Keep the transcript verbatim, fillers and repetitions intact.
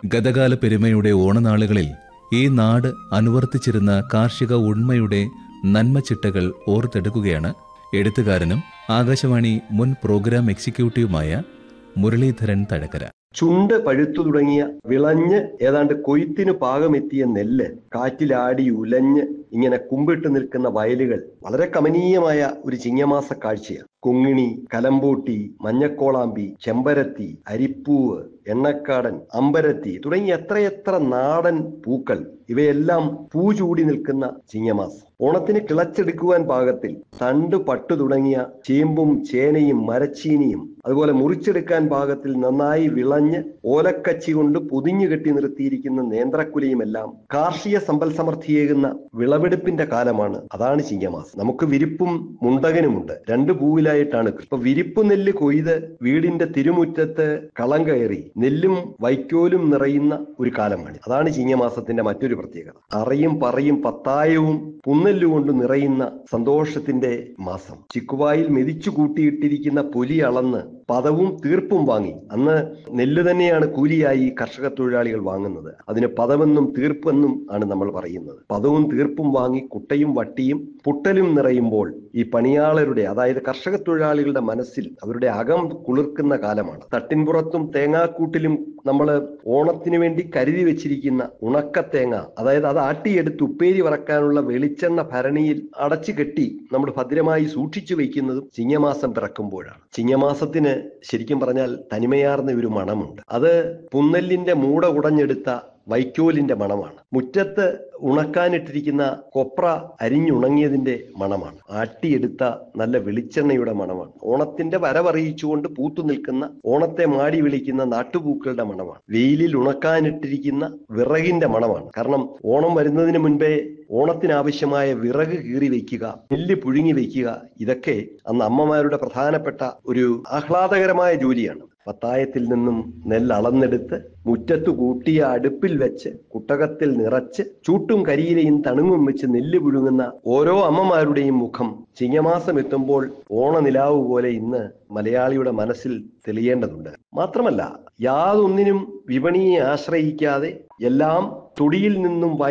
ഗതകാല പെരുമയുടെ ഓണനാളുകളിൽ ഈ നാട് അനുവർത്തിച്ചിരുന്ന കാർഷിക ഉണ്മയുടെ നന്മച്ചിട്ടകൾ ഓർത്തെടുക്കുകയാണ് എഴുത്തുകാരനും ആകാശവാണി മുൻ പ്രോഗ്രാം എക്സിക്യൂട്ടീവുമായ മുരളീധരൻ തഴക്കര. ചുണ്ട് പഴുത്തു തുടങ്ങിയ വിളഞ്ഞ് ഏതാണ്ട് കൊയ്ത്തിന് പാകമെത്തിയ നെല്ല് കാറ്റിലാടി ഉലഞ്ഞ് ഇങ്ങനെ കുമ്പിട്ട് നിൽക്കുന്ന വയലുകൾ വളരെ കമനീയമായ ഒരു ചിങ്ങമാസ കാഴ്ചയാണ്. കൊങ്ങിണി, കലമ്പൂട്ടി, മഞ്ഞക്കോളാമ്പി, ചെമ്പരത്തി, അരിപ്പൂവ്, എണ്ണക്കാടൻ, അമ്പരത്തി തുടങ്ങി എത്രയെത്ര നാടൻ പൂക്കൾ, ഇവയെല്ലാം പൂ ചൂടി നിൽക്കുന്ന ചിങ്ങമാസം. ഓണത്തിന് കിളച്ചെടുക്കുവാൻ പാകത്തിൽ തണ്ട് പട്ടു തുടങ്ങിയ ചേമ്പും ചേനയും മരച്ചീനിയും അതുപോലെ മുറിച്ചെടുക്കാൻ പാകത്തിൽ നന്നായി വിളഞ്ഞ് ഓലക്കച്ചി കൊണ്ട് പൊതിഞ്ഞു കെട്ടി നിർത്തിയിരിക്കുന്ന നേന്ത്രക്കുലയുമെല്ലാം കാർഷിക സമ്പൽ സമൃദ്ധിയേകുന്ന വിളവെടുപ്പിന്റെ കാലമാണ്. അതാണ് ചിങ്ങമാസം. നമുക്ക് വിരിപ്പും മുണ്ടകനുമുണ്ട്. രണ്ട് പൂവിലായിട്ടാണ്. ഇപ്പൊ വിരിപ്പ് നെല്ല് കൊയ്ത് വീടിന്റെ തിരുമുറ്റത്ത് കളം കയറി നെല്ലും വൈക്കോലും നിറയുന്ന ഒരു കാലമാണ്. അതാണ് ചിങ്ങമാസത്തിന്റെ മറ്റൊരു പ്രത്യേകത. അറയും പറയും പത്തായവും പുന്നെല്ലുകൊണ്ട് നിറയുന്ന സന്തോഷത്തിന്റെ മാസം. ചിക്കുവായിൽ മെതിച്ചു കൂട്ടിയിട്ടിരിക്കുന്ന പൊലി അളന്ന് പദവും തീർപ്പും വാങ്ങി. അന്ന് നെല്ല് തന്നെയാണ് കൂലിയായി കർഷക തൊഴിലാളികൾ വാങ്ങുന്നത്. അതിന് പദമെന്നും തീർപ്പെന്നും ആണ് നമ്മൾ പറയുന്നത്. പദവും തീർപ്പും വാങ്ങി കുട്ടയും വട്ടിയും പുട്ടലും നിറയുമ്പോൾ ഈ പണിയാളരുടെ, അതായത് കർഷക തൊഴിലാളികളുടെ മനസ്സിൽ അവരുടെ അകം കുളിർക്കുന്ന കാലമാണ്. തട്ടിൻപുറത്തും തേങ്ങാക്കൂട്ടിലും നമ്മൾ ഓണത്തിന് വേണ്ടി കരുതി വെച്ചിരിക്കുന്ന ഉണക്കത്തേങ്ങ, അതായത് അത് ആട്ടിയെടുത്ത് ഉപ്പേരി വറക്കാനുള്ള വെളിച്ചെണ്ണ ഭരണിയിൽ അടച്ചു കെട്ടി നമ്മൾ ഭദ്രമായി സൂക്ഷിച്ചു വയ്ക്കുന്നതും ചിങ്ങമാസം പിറക്കുമ്പോഴാണ്. ചിങ്ങമാസത്തിന് ശരിക്കും പറഞ്ഞാൽ തനിമയാർന്ന ഒരു മണമുണ്ട്. അത് പുന്നെല്ലിന്റെ മൂട കുടഞ്ഞെടുത്ത വൈക്കോലിന്റെ മണമാണ്. മുറ്റത്ത് ഉണക്കാനിട്ടിരിക്കുന്ന കൊപ്ര അരിഞ്ഞുണങ്ങിയതിന്റെ മണമാണ്. ആട്ടിയെടുത്ത നല്ല വെളിച്ചെണ്ണയുടെ മണമാണ്. ഓണത്തിന്റെ വരവറിയിച്ചുകൊണ്ട് പൂത്തു നിൽക്കുന്ന, ഓണത്തെ മാടി വിളിക്കുന്ന നാട്ടുപൂക്കളുടെ മണമാണ്. വെയിലിൽ ഉണക്കാനിട്ടിരിക്കുന്ന വിറകിന്റെ മണമാണ്. കാരണം ഓണം വരുന്നതിന് മുൻപേ ഓണത്തിനാവശ്യമായ വിറക് കീറി വയ്ക്കുക, നെല്ല് പുഴുങ്ങി വയ്ക്കുക, ഇതൊക്കെ അന്ന് അമ്മമാരുടെ പ്രധാനപ്പെട്ട ഒരു ആഹ്ലാദകരമായ ജോലിയാണ്. പത്തായത്തിൽ നിന്നും നെല്ല് അളന്നെടുത്ത് മുറ്റത്തു കൂട്ടിയ അടുപ്പിൽ വെച്ച് കുട്ടകത്തിൽ നിറച്ച് ചൂട്ടും കരിയിലയും തണുങ്ങും വെച്ച് നെല്ല് പുഴുങ്ങുന്ന ഓരോ അമ്മമാരുടെയും മുഖം ചിങ്ങമാസം എത്തുമ്പോൾ ഓണനിലാവ് പോലെ ഇന്ന് മലയാളിയുടെ മനസ്സിൽ തെളിയേണ്ടതുണ്ട്. മാത്രമല്ല, യാതൊന്നിനും വിപണിയെ ആശ്രയിക്കാതെ എല്ലാം തൊടിയിൽ നിന്നും